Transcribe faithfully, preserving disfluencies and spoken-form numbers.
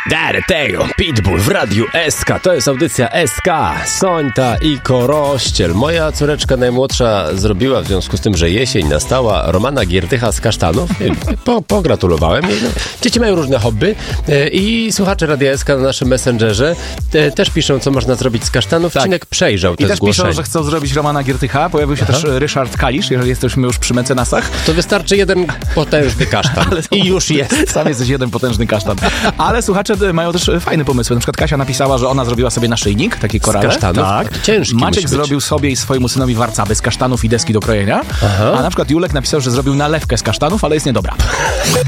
Dary tego, Pitbull w Radiu S K. To jest audycja S K, Sońta i Korościel. Moja córeczka najmłodsza zrobiła w związku z tym, że jesień nastała, Romana Giertycha z kasztanów. Po, pogratulowałem jej. No. Dzieci mają różne hobby i słuchacze Radia S K na naszym Messengerze te, też piszą, co można zrobić z kasztanów. Tak. Cinek przejrzał te I też zgłoszenia. piszą, że chcą zrobić Romana Giertycha. Pojawił się Aha. też Ryszard Kalisz, jeżeli jesteśmy już przy mecenasach. To wystarczy jeden potężny kasztan. Ale to... I już jest. Sam jesteś jeden potężny kasztan. Ale słuchacze mają też fajne pomysły. Na przykład Kasia napisała, że ona zrobiła sobie naszyjnik, taki korale. Z kasztanów? Tak. Ciężki Maciek zrobił sobie i swojemu synowi warcaby z kasztanów i deski do krojenia. Aha. A na przykład Julek napisał, że zrobił nalewkę z kasztanów, ale jest niedobra.